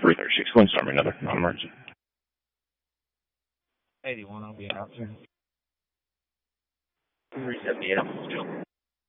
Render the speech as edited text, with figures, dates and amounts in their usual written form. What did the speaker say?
336, go and start me another non-emergency. 81, I'll be out soon. 378,